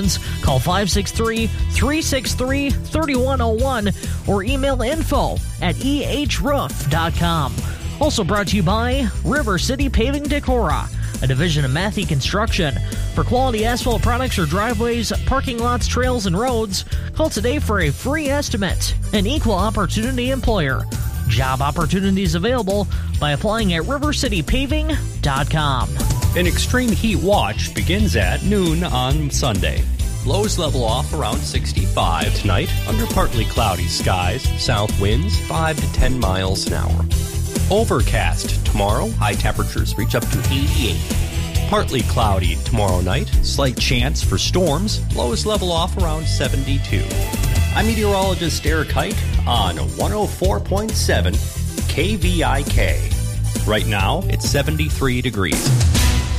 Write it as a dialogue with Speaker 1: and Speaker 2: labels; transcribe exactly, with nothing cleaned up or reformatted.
Speaker 1: questions, call five six three, three six three, three one zero one or email info at e h roof dot com. Also brought to you by River City Paving Decorah, a division of Matthey Construction. For quality asphalt products or driveways, parking lots, trails, and roads, call today for a free estimate. An equal opportunity employer. Job opportunities available by applying at river city paving dot com.
Speaker 2: An extreme heat watch begins at noon on Sunday. Lows level off around sixty-five tonight under partly cloudy skies. South winds five to ten miles an hour. Overcast tomorrow. High temperatures reach up to eighty-eight. Partly cloudy tomorrow night. Slight chance for storms. Lows level off around seventy-two. I'm meteorologist Eric Height on one oh four point seven K V I K. Right now, it's seventy-three degrees.